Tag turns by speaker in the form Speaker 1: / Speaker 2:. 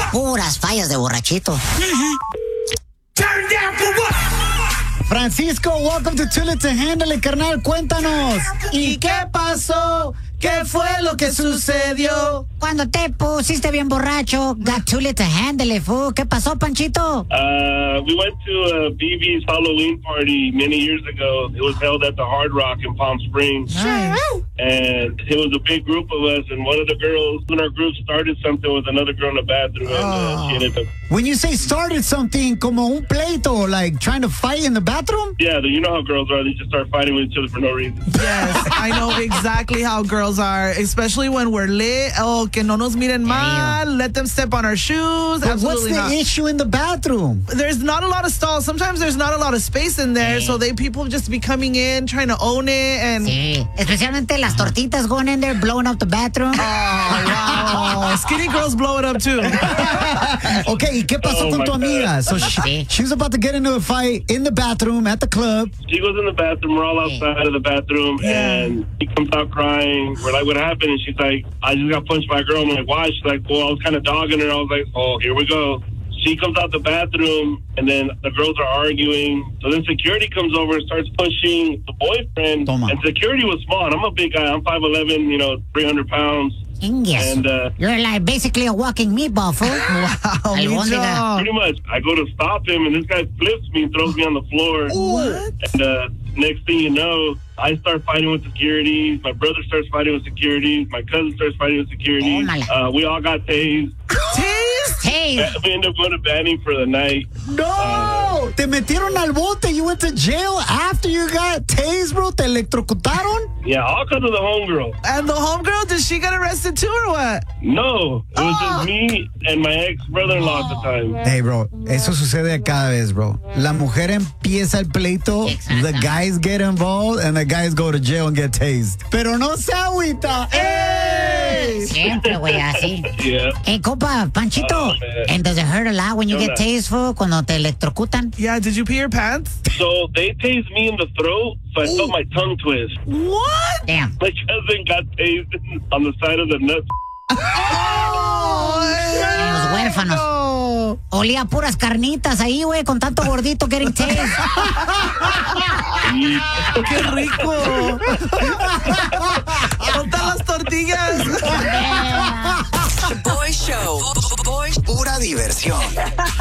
Speaker 1: Puras fallas de borrachito.
Speaker 2: Turn down for what?
Speaker 3: Francisco, welcome to Too Late to Handle It, carnal. Cuéntanos. ¿Y qué pasó? ¿Qué fue lo que sucedió?
Speaker 1: Cuando te pusiste bien borracho, got too late to handle it, fool. ¿Qué pasó, Panchito?
Speaker 4: We went to BB's Halloween party many years ago. It was held at the Hard Rock in Palm Springs.
Speaker 1: Nice.
Speaker 4: And it was a big group of us, and one of the girls in our group started something with another girl in the bathroom, and she ended up...
Speaker 3: When you say started something, como un pleito, like trying to fight in the bathroom?
Speaker 4: Yeah, you know how girls are. They just start fighting with each other for no reason.
Speaker 5: Yes, I know exactly how girls are, especially when we're lit. Oh, que no nos miren mal. Let them step on our shoes.
Speaker 3: But
Speaker 5: Absolutely
Speaker 3: what's the issue in the bathroom?
Speaker 5: There's not a lot of stalls. Sometimes there's not a lot of space in there, so people just be coming in, trying to own it. And
Speaker 1: Sí, especialmente las tortitas going in there, blowing up the bathroom.
Speaker 5: wow, skinny girls blow it up too.
Speaker 3: Okay, ¿y qué pasó con tu amiga? So she was about to get into a fight in the bathroom at the club.
Speaker 4: She goes in the bathroom. We're all outside of the bathroom, and she comes out crying. We're like, what happened? And she's like, I just got punched by a girl. I'm like, why? She's like, well, I was kind of dogging her. I was like, oh, here we go. She comes out the bathroom, and then the girls are arguing. So then security comes over and starts pushing the boyfriend.
Speaker 3: Toma.
Speaker 4: And security was small. And I'm a big guy. I'm 5'11", 300 pounds.
Speaker 1: Yes.
Speaker 4: And
Speaker 1: You're like basically a walking meatball, fool.
Speaker 5: Wow,
Speaker 1: Albóndiga.
Speaker 4: pretty much, I go to stop him, and this guy flips me and throws me on the floor.
Speaker 5: What?
Speaker 4: And next thing you know, I start fighting with security. My brother starts fighting with security. My cousin starts fighting with security. We all got tased.
Speaker 1: Hey,
Speaker 4: We ended up going to Banning for the night.
Speaker 3: No! Te metieron al bote. You went to jail after you got tased, bro. Te electrocutaron.
Speaker 4: Yeah, all because of the homegirl.
Speaker 5: And the homegirl, did she get arrested too or what?
Speaker 4: No, it was just me and my ex-brother-in-law at the time.
Speaker 3: Hey, bro, eso sucede cada vez, bro. La mujer empieza el pleito, the guys get involved, and the guys go to jail and get tased. Pero no se agüita. ¡Ey!
Speaker 1: siempre, güey, así.
Speaker 4: Yeah.
Speaker 1: Hey, compa, Panchito, and does it hurt a lot when you get tased, fool, cuando te electrocutan?
Speaker 5: Yeah, did you pee your pants?
Speaker 4: So they tased me in the throat, so I felt my tongue twist.
Speaker 5: What?
Speaker 1: Damn.
Speaker 4: My cousin got tased on the side of the nuts.
Speaker 1: En los huérfanos.
Speaker 5: No.
Speaker 1: Olía puras carnitas ahí, güey, con tanto gordito getting tased.
Speaker 5: ¡Qué rico! ¡Corta las tortillas!
Speaker 6: Boy Show. Pura diversión.